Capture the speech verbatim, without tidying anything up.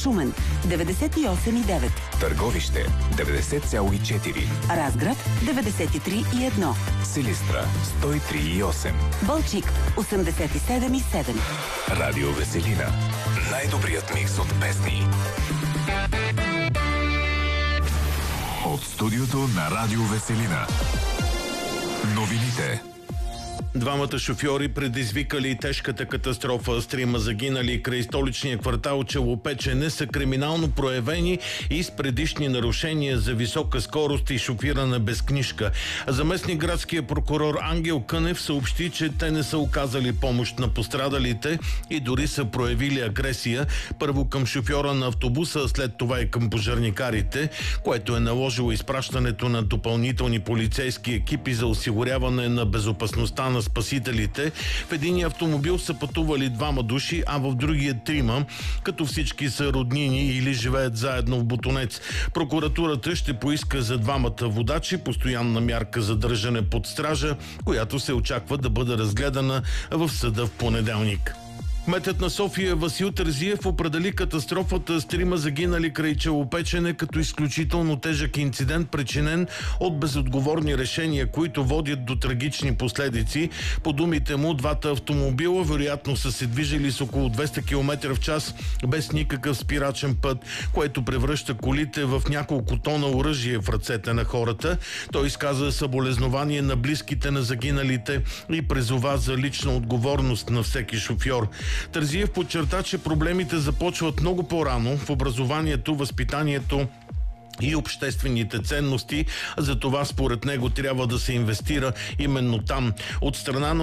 Шумен деветдесет и осем и девет, Търговище деветдесет цяло и четири, Разград деветдесет и три и едно, Силистра сто и три и осем, Балчик осемдесет и седем и седем. Радио Веселина. Най-добрият микс от песни. От студиото на Радио Веселина. Новините. Двамата шофьори предизвикали тежката катастрофа с трима загинали край столичния квартал Челопечене са криминално проявени и с предишни нарушения за висока скорост и шофиране без книжка. Заместник градския прокурор Ангел Кънев съобщи, че те не са оказали помощ на пострадалите и дори са проявили агресия, първо към шофьора на автобуса, а след това и към пожарникарите, което е наложило изпращането на допълнителни полицейски екипи за осигуряване на безопасността на спасителите. В единия автомобил са пътували двама души, а в другия трима, като всички са роднини или живеят заедно в Ботунец. Прокуратурата ще поиска за двамата водачи постоянна мярка за държане под стража, която се очаква да бъде разгледана в съда в понеделник. Кметът на София Васил Терзиев определи катастрофата с трима загинали край Челопечене като изключително тежък инцидент, причинен от безотговорни решения, които водят до трагични последици. По думите му, двата автомобила вероятно са се движили с около двеста километра в час без никакъв спирачен път, което превръща колите в няколко тона оръжие в ръцете на хората. Той изказа съболезнование на близките на загиналите и призова за лична отговорност на всеки шофьор. Терзиев подчерта, че проблемите започват много по-рано в образованието, възпитанието и обществените ценности. За това според него трябва да се инвестира именно там. От страна на